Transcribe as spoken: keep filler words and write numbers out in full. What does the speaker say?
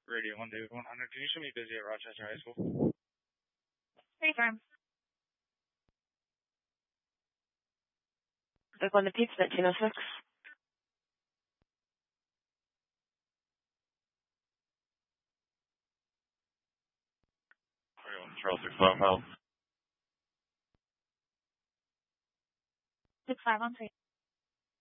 Radio one David one hundred. Can you show me busy at Rochester High School? Hey, farm. They're going to pizza at two oh six. Charles six five help. Six five one three.